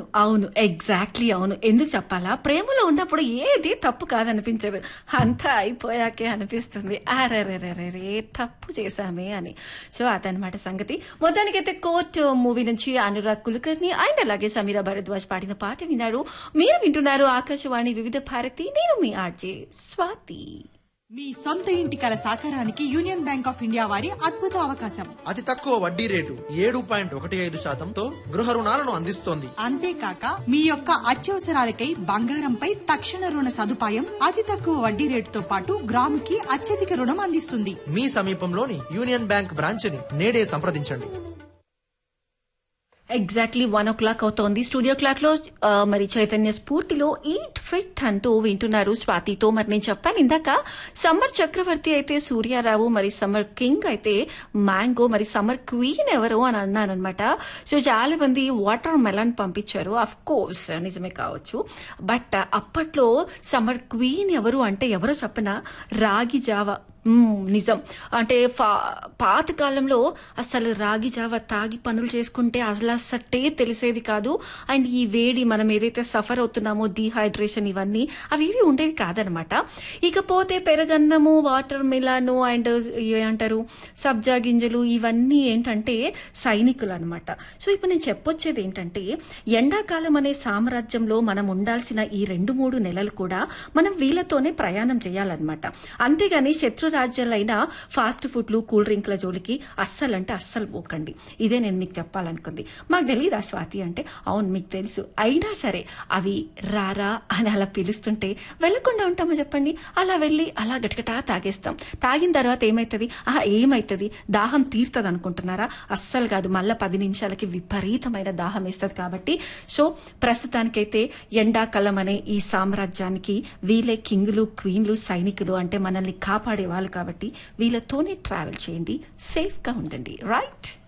అవును అవును ఎగ్జాక్ట్లీ అవును. ఎందుకు చెప్పాలా, ప్రేమలో ఉన్నప్పుడు ఏది తప్పు కాదనిపించదు, అంతా అయిపోయాకే అనిపిస్తుంది అరెరెరెరే తప్పు చేశామే అని. సో అదనమాట సంగతి. మొత్తానికైతే కోర్ట్ మూవీ నుంచి అనురాగ్ కులకర్ణి అండ్ అలాగే సమీరా భరద్వాజ్ పాడిన పాట విన్నారు. మీరు వింటున్నారు ఆకాశవాణి వివిధ భారతి. నేను మీ ఆర్జే స్వాతి. మీ సొంత ఇంటి కల సాకారానికి యూనియన్ బ్యాంక్ ఆఫ్ ఇండియా వారి అద్భుత అవకాశం. అతి తక్కువ వడ్డీ రేటు 7.15% గృహ రుణాలను అందిస్తోంది. అంతేకాక మీ యొక్క అత్యవసరాలకై బంగారంపై తక్షణ రుణ సదుపాయం, అతి తక్కువ వడ్డీ రేటుతో పాటు గ్రాముకి అత్యధిక రుణం అందిస్తుంది. మీ సమీపంలోని యూనియన్ బ్యాంక్ బ్రాంచ్ని నేడే సంప్రదించండి. ఎగ్జాక్ట్లీ 1:00 అవుతోంది. స్టూడియో క్లాక్ లో మరి చైతన్య స్ఫూర్తిలో ఈట్ ఫిట్ అంటూ వింటున్నారు స్వాతితో. మరి నేను చెప్పాను ఇందాక, సమ్మర్ చక్రవర్తి అయితే సూర్యారావు, మరి సమ్మర్ కింగ్ అయితే మ్యాంగో, మరి సమ్మర్ క్వీన్ ఎవరు అని అన్నాను అనమాట. సో చాలా మంది వాటర్ మెలన్ పంపించారు. అఫ్ కోర్స్ నిజమే కావచ్చు, బట్ అప్పట్లో సమ్మర్ క్వీన్ ఎవరు అంటే ఎవరో చెప్పనా, రాగి జావా. నిజం. అంటే పాతకాలంలో అసలు రాగి జావ తాగి పనులు చేసుకుంటే అసలు అసట్టే తెలిసేది కాదు. అండ్ ఈ వేడి మనం ఏదైతే సఫర్ అవుతున్నామో, డీహైడ్రేషన్, ఇవన్నీ అవి ఉండేవి కాదనమాట. ఇకపోతే పెరగన్నము, వాటర్ మిలాను అండ్ ఏమంటారు సబ్జా గింజలు, ఇవన్నీ ఏంటంటే సైనికులు అనమాట. సో ఇప్పుడు నేను చెప్పొచ్చేది ఏంటంటే, ఎండాకాలం అనే సామ్రాజ్యంలో మనం ఉండాల్సిన ఈ 2-3 నెలలు కూడా మనం వీళ్ళతోనే ప్రయాణం చేయాలన్నమాట. అంతేగాని శత్రు రాజ్యాలైన ఫాస్ట్ ఫుడ్లు, కూల్ డ్రింక్ల జోలికి అస్సలంటే అస్సలు పోకండి. ఇదే నేను మీకు చెప్పాలనుకుంది. మాకు తెలియదా స్వాతి అంటే, అవును మీకు తెలుసు, అయినా సరే అవి రారా అని అలా పిలుస్తుంటే వెళ్లకుండా ఉంటామో చెప్పండి. అలా వెళ్ళి అలా గటగటా తాగేస్తాం. తాగిన తర్వాత ఏమైతుంది, దాహం తీరుతుంది అనుకుంటున్నారా? అస్సలు కాదు, మళ్ళా 10 నిమిషాలకి విపరీతమైన దాహం వేస్తుంది. కాబట్టి సో ప్రస్తుతానికైతే ఎండాకాలం అనే ఈ సామ్రాజ్యానికి వీళ్ళే కింగులు, క్వీన్లు, సైనికులు. అంటే మనల్ని కాపాడే వాళ్ళు కాబట్టి వీళ్ళతోనే ట్రావెల్ చేయండి, సేఫ్ గా ఉండండి. రైట్.